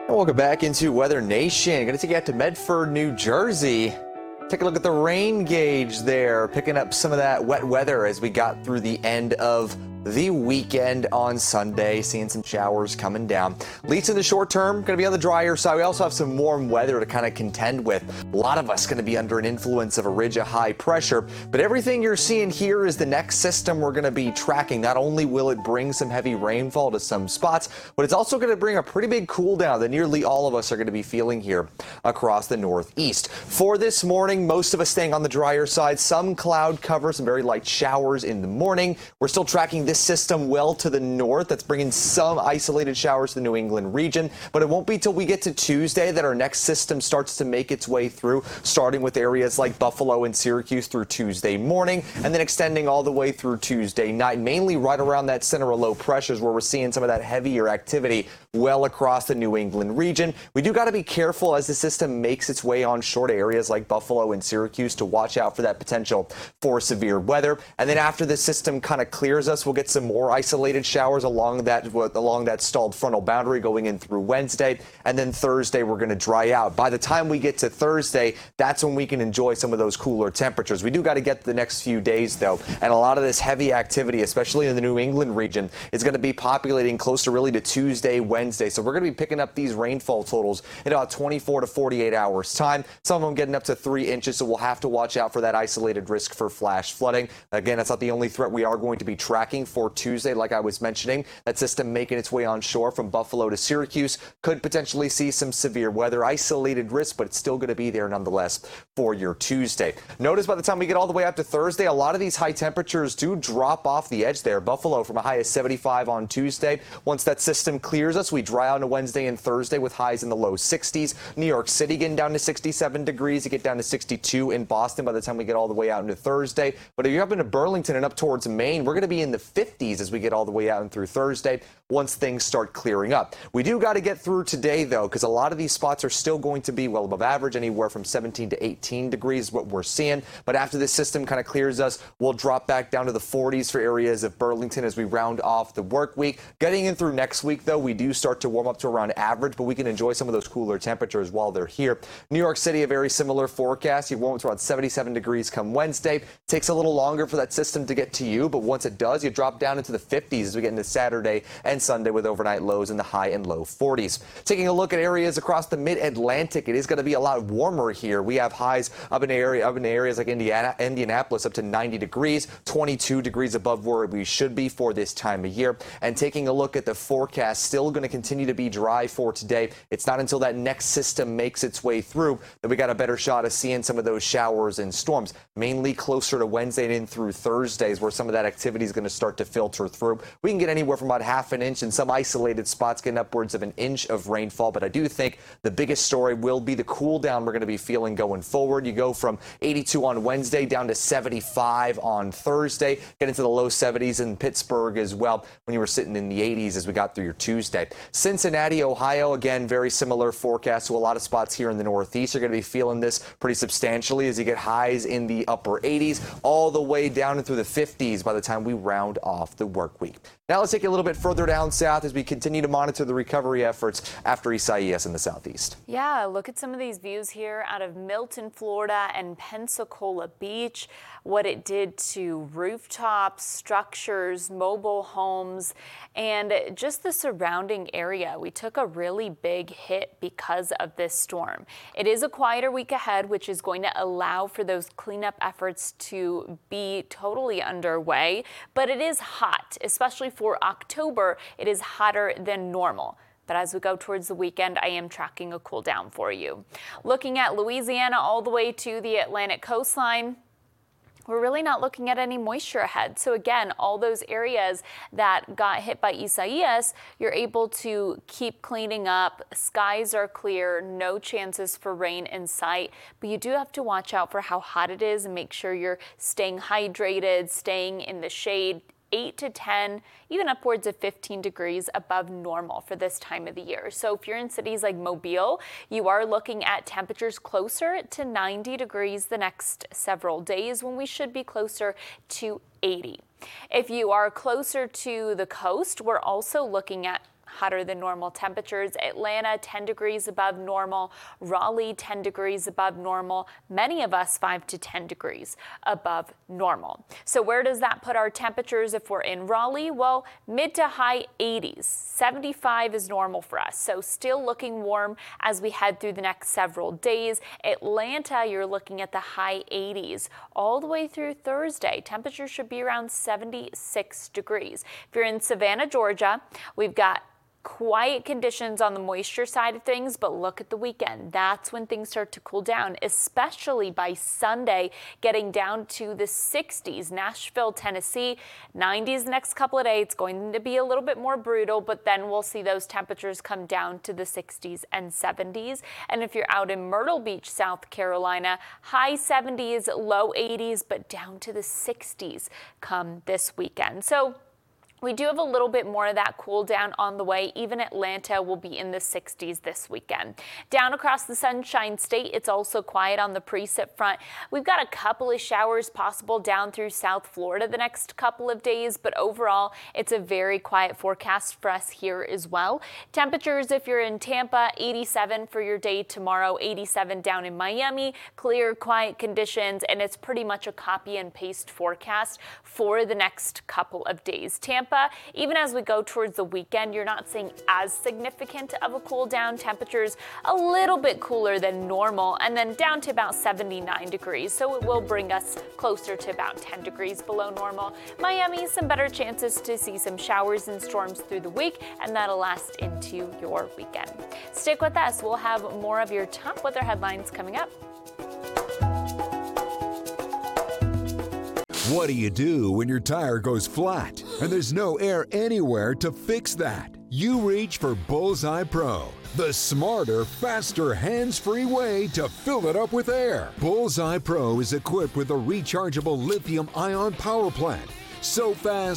And welcome back into Weather Nation. Going to take you out to Medford, New Jersey. Take a look at the rain gauge there, picking up some of that wet weather as we got through the end of the weekend on Sunday, seeing some showers coming down. At least in the short term, going to be on the drier side. We also have some warm weather to kind of contend with. A lot of us going to be under an influence of a ridge of high pressure, but everything you're seeing here is the next system we're going to be tracking. Not only will it bring some heavy rainfall to some spots, but it's also going to bring a pretty big cool down that nearly all of us are going to be feeling here across the Northeast. For this morning, most of us staying on the drier side, some cloud cover, some very light showers in the morning. We're still tracking this system well to the north. That's bringing some isolated showers to the New England region, but it won't be till we get to Tuesday that our next system starts to make its way through, starting with areas like Buffalo and Syracuse through Tuesday morning, and then extending all the way through Tuesday night, mainly right around that center of low pressures where we're seeing some of that heavier activity well across the New England region. We do got to be careful as the system makes its way on short areas like Buffalo and Syracuse to watch out for that potential for severe weather. And then after the system kind of clears us, we'll get some more isolated showers along that stalled frontal boundary going in through Wednesday. And then Thursday, we're going to dry out. By the time we get to Thursday, that's when we can enjoy some of those cooler temperatures. We do got to get the next few days, though. And a lot of this heavy activity, especially in the New England region, is going to be populating closer really to Tuesday, Wednesday. So we're going to be picking up these rainfall totals in about 24 to 48 hours time. Some of them getting up to 3 inches, so we'll have to watch out for that isolated risk for flash flooding. Again, that's not the only threat we are going to be tracking for Tuesday. Like I was mentioning, that system making its way onshore from Buffalo to Syracuse could potentially see some severe weather, isolated risk, but it's still going to be there nonetheless for your Tuesday. Notice by the time we get all the way up to Thursday, a lot of these high temperatures do drop off the edge there. Buffalo from a high of 75 on Tuesday. Once that system clears us, we dry out on Wednesday and Thursday with highs in the low 60s. New York City getting down to 67 degrees. You get down to 62 in Boston by the time we get all the way out into Thursday. But if you're up into Burlington and up towards Maine, we're going to be in the 50s as we get all the way out and through Thursday once things start clearing up. We do got to get through today, though, because a lot of these spots are still going to be well above average, anywhere from 17 to 18 degrees is what we're seeing. But after this system kind of clears us, we'll drop back down to the 40s for areas of Burlington as we round off the work week. Getting in through next week, though, we do start to warm up to around average, but we can enjoy some of those cooler temperatures while they're here. New York City, a very similar forecast. You warm up to around 77 degrees come Wednesday. Takes a little longer for that system to get to you, but once it does, you drop down into the 50s as we get into Saturday and Sunday with overnight lows in the high and low 40s. Taking a look at areas across the mid-Atlantic, it is going to be a lot warmer here. We have highs up in areas like Indianapolis up to 90 degrees, 22 degrees above where we should be for this time of year. And taking a look at the forecast, still going to continue to be dry for today. It's not until that next system makes its way through that we got a better shot of seeing some of those showers and storms, mainly closer to Wednesday and in through Thursdays where some of that activity is going to start to filter through. We can get anywhere from about half an inch, and some isolated spots getting upwards of an inch of rainfall. But I do think the biggest story will be the cool down we're going to be feeling going forward. You go from 82 on Wednesday down to 75 on Thursday, get into the low 70s in Pittsburgh as well when you were sitting in the 80s as we got through your Tuesday. Cincinnati, Ohio, again, very similar forecast to a lot of spots here in the Northeast. You're going to be feeling this pretty substantially as you get highs in the upper 80s all the way down into the 50s by the time we round off the work week. Now let's take you a little bit further down south as we continue to monitor the recovery efforts after Isaias in the southeast. Yeah, look at some of these views here out of Milton, Florida and Pensacola Beach, what it did to rooftops, structures, mobile homes, and just the surrounding area. We took a really big hit because of this storm. It is a quieter week ahead, which is going to allow for those cleanup efforts to be totally underway, but it is hot, especially for October. It is hotter than normal. But as we go towards the weekend, I am tracking a cool down for you. Looking at Louisiana all the way to the Atlantic coastline, we're really not looking at any moisture ahead. So again, all those areas that got hit by Isaias, you're able to keep cleaning up. Skies are clear, no chances for rain in sight, but you do have to watch out for how hot it is and make sure you're staying hydrated, staying in the shade. 8 to 10, even upwards of 15 degrees above normal for this time of the year. So if you're in cities like Mobile, you are looking at temperatures closer to 90 degrees the next several days when we should be closer to 80. If you are closer to the coast, we're also looking at hotter than normal temperatures. Atlanta, 10 degrees above normal. Raleigh, 10 degrees above normal. Many of us 5 to 10 degrees above normal. So where does that put our temperatures if we're in Raleigh? Well, mid to high 80s. 75 is normal for us. So still looking warm as we head through the next several days. Atlanta, you're looking at the high 80s all the way through Thursday. Temperatures should be around 76 degrees. If you're in Savannah, Georgia, we've got quiet conditions on the moisture side of things, but look at the weekend. That's when things start to cool down, especially by Sunday, getting down to the 60s. Nashville, Tennessee, 90s the next couple of days. It's going to be a little bit more brutal, but then we'll see those temperatures come down to the 60s and 70s. And if you're out in Myrtle Beach, South Carolina, high 70s, low 80s, but down to the 60s come this weekend. So we do have a little bit more of that cool down on the way. Even Atlanta will be in the 60s this weekend. Down across the Sunshine State, it's also quiet on the precip front. We've got a couple of showers possible down through South Florida the next couple of days, but overall, it's a very quiet forecast for us here as well. Temperatures, if you're in Tampa, 87 for your day tomorrow, 87 down in Miami, clear, quiet conditions, and it's pretty much a copy and paste forecast for the next couple of days. Tampa, even as we go towards the weekend, you're not seeing as significant of a cool down. Temperatures a little bit cooler than normal, and then down to about 79 degrees. So it will bring us closer to about 10 degrees below normal. Miami, some better chances to see some showers and storms through the week, and that'll last into your weekend. Stick with us. We'll have more of your top weather headlines coming up. What do you do when your tire goes flat and there's no air anywhere to fix that? You reach for Bullseye Pro, the smarter, faster, hands-free way to fill it up with air. Bullseye Pro is equipped with a rechargeable lithium-ion power plant. So fast,